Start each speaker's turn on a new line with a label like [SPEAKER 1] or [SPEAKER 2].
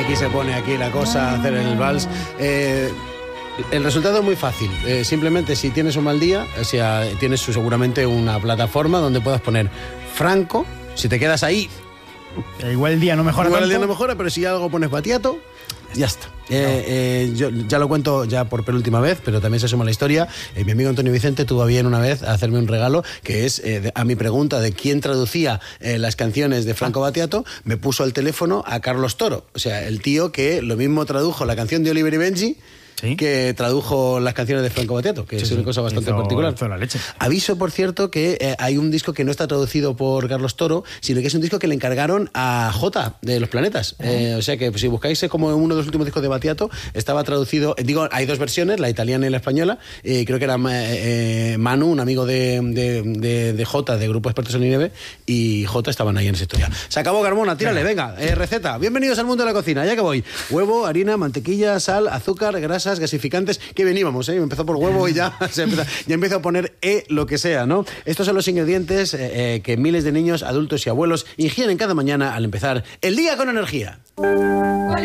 [SPEAKER 1] aquí se pone aquí la cosa, hacer el vals. El resultado es muy fácil. Simplemente si tienes un mal día, o sea, tienes seguramente una plataforma donde puedas poner Franco. Si te quedas ahí,
[SPEAKER 2] igual el día no mejora
[SPEAKER 1] igual
[SPEAKER 2] tanto.
[SPEAKER 1] el día no mejora, pero si algo pones Battiato, ya está. Yo ya lo cuento ya por penúltima vez, pero también se suma la historia. Mi amigo Antonio Vicente tuvo a bien una vez a hacerme un regalo, que es a mi pregunta de quién traducía las canciones de Franco Battiato, me puso al teléfono a Carlos Toro. O sea, el tío que lo mismo tradujo la canción de Oliver y Benji, ¿sí?, que tradujo las canciones de Franco Battiato, que es una cosa bastante particular.
[SPEAKER 2] Hizo la leche.
[SPEAKER 1] Aviso, por cierto, que hay un disco que no está traducido por Carlos Toro, sino que es un disco que le encargaron a Jota de Los Planetas. O sea que pues, si buscáis como uno de los últimos discos de Battiato, estaba traducido, hay dos versiones, la italiana y la española. Creo que era Manu, un amigo de Jota, de Grupo Expertos en Nieve, y Jota estaban ahí en esa historia. Se acabó, Carmona, tírale, venga, receta. Bienvenidos al mundo de la cocina, ya que voy. Huevo, harina, mantequilla, sal, azúcar, grasas, gasificantes, que veníamos, empezó por huevo y ya empezó a poner lo que sea, ¿no? Estos son los ingredientes que miles de niños, adultos y abuelos ingieren cada mañana al empezar el día con energía.